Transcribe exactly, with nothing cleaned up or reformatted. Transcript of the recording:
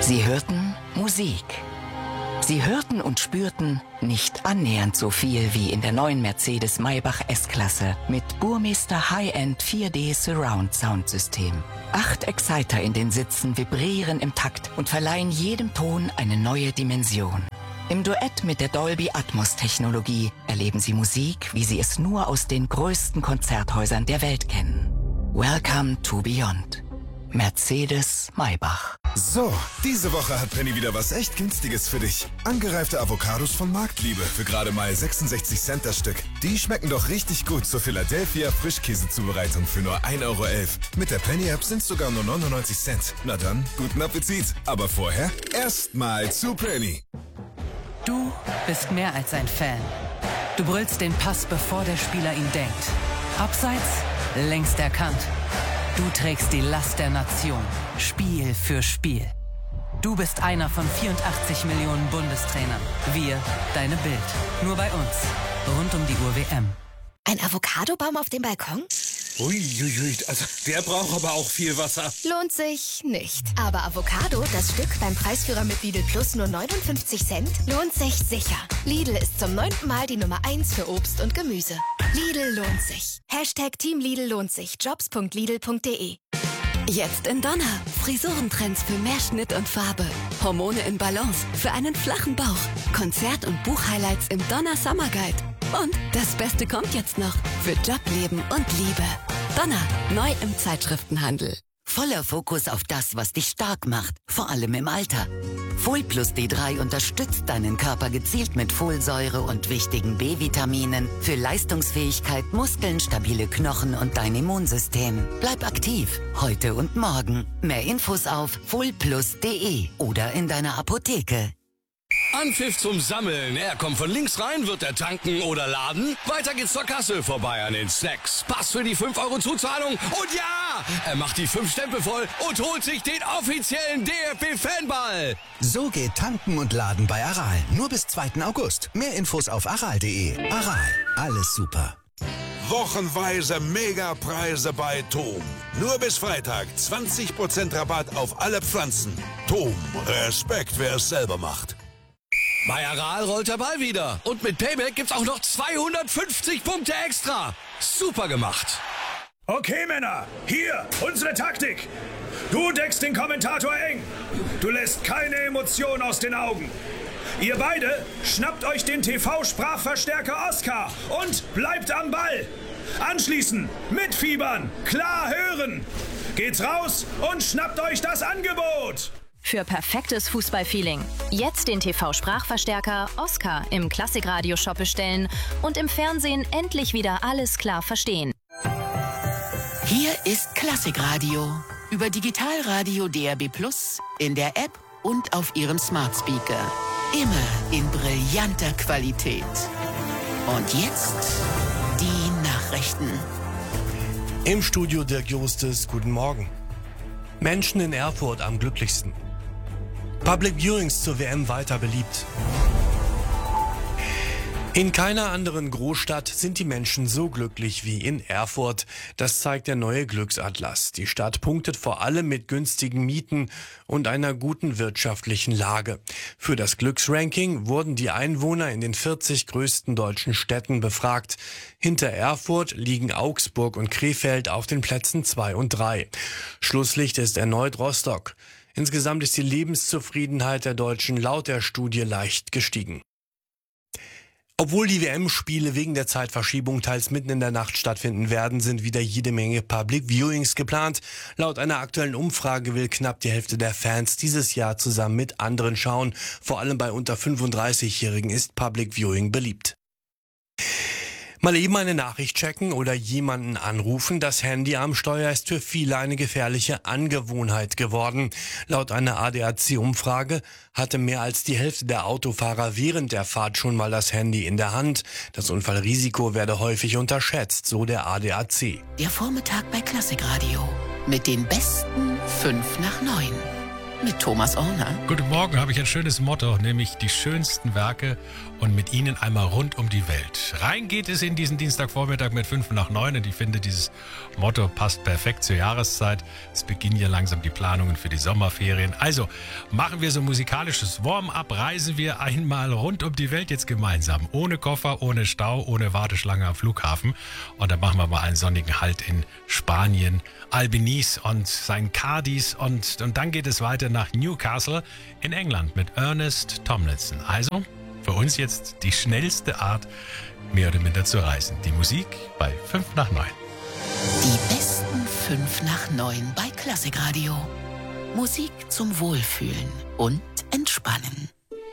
Sie hörten Musik. Sie hörten und spürten nicht annähernd so viel wie in der neuen Mercedes-Maybach S-Klasse mit Burmester High-End vier D Surround Soundsystem. Acht Exciter in den Sitzen vibrieren im Takt und verleihen jedem Ton eine neue Dimension. Im Duett mit der Dolby Atmos Technologie erleben Sie Musik, wie Sie es nur aus den größten Konzerthäusern der Welt kennen. Welcome to Beyond. Mercedes-Maybach. So, diese Woche hat Penny wieder was echt Günstiges für dich. Angereifte Avocados von Marktliebe für gerade mal sechsundsechzig Cent das Stück. Die schmecken doch richtig gut zur Philadelphia Frischkäsezubereitung für nur ein Euro elf. Mit der Penny-App sind sogar nur neunundneunzig Cent. Na dann, guten Appetit. Aber vorher erstmal zu Penny. Du bist mehr als ein Fan. Du brüllst den Pass, bevor der Spieler ihn denkt. Abseits, längst erkannt. Du trägst die Last der Nation, Spiel für Spiel. Du bist einer von vierundachtzig Millionen Bundestrainern. Wir, deine Bild. Nur bei uns. Rund um die Uhr W M. Ein Avocadobaum auf dem Balkon? Uiuiui, also der braucht aber auch viel Wasser. Lohnt sich nicht. Aber Avocado, das Stück beim Preisführer mit Lidl Plus nur neunundfünfzig Cent, lohnt sich sicher. Lidl ist zum neunten Mal die Nummer eins für Obst und Gemüse. Lidl lohnt sich. Hashtag Team Lidl lohnt sich. Jobs punkt lidl punkt de. Jetzt in Donner. Frisurentrends für mehr Schnitt und Farbe. Hormone in Balance für einen flachen Bauch. Konzert- und Buchhighlights im Donner Summer Guide. Und das Beste kommt jetzt noch. Für Job, Leben und Liebe. Donner. Neu im Zeitschriftenhandel. Voller Fokus auf das, was dich stark macht. Vor allem im Alter. Folplus D drei unterstützt deinen Körper gezielt mit Folsäure und wichtigen B-Vitaminen für Leistungsfähigkeit, Muskeln, stabile Knochen und dein Immunsystem. Bleib aktiv, heute und morgen. Mehr Infos auf folplus punkt de oder in deiner Apotheke. Anpfiff zum Sammeln. Er kommt von links rein, wird er tanken oder laden. Weiter geht's zur Kasse, vorbei an den Snacks. Pass für die fünf Euro Zuzahlung. Und ja, er macht die fünf Stempel voll und holt sich den offiziellen D F B-Fanball. So geht Tanken und Laden bei Aral. Nur bis zweiten August. Mehr Infos auf aral punkt de. Aral, alles super. Wochenweise Megapreise bei Tom. Nur bis Freitag zwanzig Prozent Rabatt auf alle Pflanzen. Tom, Respekt, wer es selber macht. Bei Aral rollt der Ball wieder. Und mit Payback gibt's auch noch zweihundertfünfzig Punkte extra. Super gemacht. Okay, Männer, hier unsere Taktik. Du deckst den Kommentator eng. Du lässt keine Emotion aus den Augen. Ihr beide schnappt euch den T V-Sprachverstärker Oscar und bleibt am Ball. Anschließend mitfiebern, klar hören. Geht's raus und schnappt euch das Angebot. Für perfektes Fußballfeeling. Jetzt den T V-Sprachverstärker Oscar im Klassikradio-Shop bestellen und im Fernsehen endlich wieder alles klar verstehen. Hier ist Klassikradio. Über Digitalradio D A B Plus, in der App und auf Ihrem Smart Speaker. Immer in brillanter Qualität. Und jetzt die Nachrichten. Im Studio Dirk Justes, guten Morgen. Menschen in Erfurt am glücklichsten. Public Viewings zur W M weiter beliebt. In keiner anderen Großstadt sind die Menschen so glücklich wie in Erfurt. Das zeigt der neue Glücksatlas. Die Stadt punktet vor allem mit günstigen Mieten und einer guten wirtschaftlichen Lage. Für das Glücksranking wurden die Einwohner in den vierzig größten deutschen Städten befragt. Hinter Erfurt liegen Augsburg und Krefeld auf den Plätzen zwei und drei. Schlusslicht ist erneut Rostock. Insgesamt ist die Lebenszufriedenheit der Deutschen laut der Studie leicht gestiegen. Obwohl die W M-Spiele wegen der Zeitverschiebung teils mitten in der Nacht stattfinden werden, sind wieder jede Menge Public Viewings geplant. Laut einer aktuellen Umfrage will knapp die Hälfte der Fans dieses Jahr zusammen mit anderen schauen. Vor allem bei unter fünfunddreißigjährigen ist Public Viewing beliebt. Mal eben eine Nachricht checken oder jemanden anrufen. Das Handy am Steuer ist für viele eine gefährliche Angewohnheit geworden. Laut einer A D A C-Umfrage hatte mehr als die Hälfte der Autofahrer während der Fahrt schon mal das Handy in der Hand. Das Unfallrisiko werde häufig unterschätzt, so der A D A C. Der Vormittag bei Klassikradio mit den besten fünf nach neun. mit Thomas Orner. Guten Morgen, habe ich ein schönes Motto, nämlich die schönsten Werke und mit ihnen einmal rund um die Welt. Rein geht es in diesen Dienstagvormittag mit fünf nach neun und ich finde, dieses Motto passt perfekt zur Jahreszeit. Es beginnen ja langsam die Planungen für die Sommerferien. Also machen wir so ein musikalisches Warm-up, reisen wir einmal rund um die Welt jetzt gemeinsam. Ohne Koffer, ohne Stau, ohne Warteschlange am Flughafen. Und dann machen wir mal einen sonnigen Halt in Spanien, Albeniz und Sankt Cadiz und, und dann geht es weiter nach Newcastle in England mit Ernest Tomlinson. Also für uns jetzt die schnellste Art, mehr oder minder zu reisen. Die Musik bei fünf nach neun. Die besten fünf nach neun bei Klassikradio. Musik zum Wohlfühlen und Entspannen.